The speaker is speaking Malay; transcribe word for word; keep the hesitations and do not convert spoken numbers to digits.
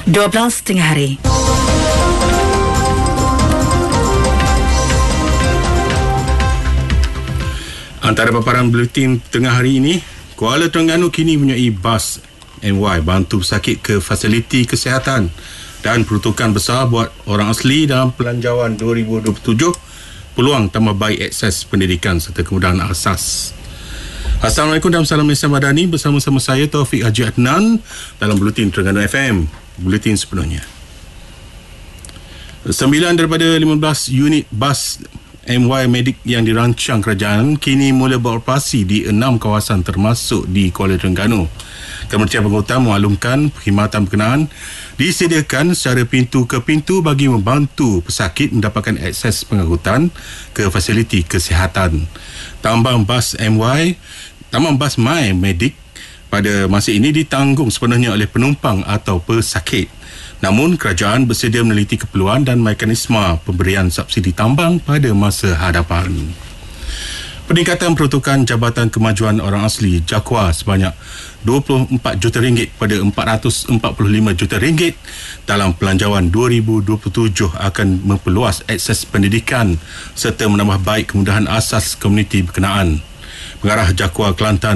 dua belas tengah hari. Antara paparan buletin tengah hari ini, Kuala Terengganu kini mempunyai bas M Y bantu pesakit ke fasiliti kesihatan dan peruntukan besar buat orang asli dalam Pelanjawan dua ribu dua puluh tujuh, peluang tambah baik akses pendidikan serta kemudahan asas. Assalamualaikum dan salam Malaysia Madani, bersama-sama saya Taufik Haji Adnan dalam buletin Terengganu F M. Buletin sepenuhnya. Sembilan daripada lima belas unit bas M Y Medic yang dirancang kerajaan kini mula beroperasi di enam kawasan termasuk di Kuala Terengganu. Kementerian Pengangkutan memaklumkan perkhidmatan berkenaan disediakan secara pintu ke pintu bagi membantu pesakit mendapatkan akses pengangkutan ke fasiliti kesihatan. Tambang bas M Y, tambang bas My Medic pada masa ini ditanggung sepenuhnya oleh penumpang atau pesakit. Namun, kerajaan bersedia meneliti keperluan dan mekanisme pemberian subsidi tambang pada masa hadapan. Peningkatan peruntukan Jabatan Kemajuan Orang Asli JAKWA sebanyak dua puluh empat juta ringgit pada empat ratus empat puluh lima juta ringgit dalam Pelanjawan dua ribu dua puluh tujuh akan memperluas akses pendidikan serta menambah baik kemudahan asas komuniti berkenaan. Pengarah JAKWA Kelantan